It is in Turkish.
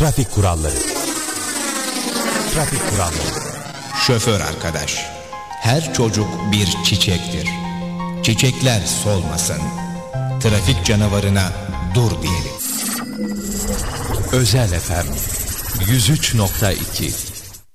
Trafik kuralları. Trafik kuralları. Şoför arkadaş, her çocuk bir çiçektir. Çiçekler solmasın. Trafik canavarına dur diyelim. Özel FM 103.2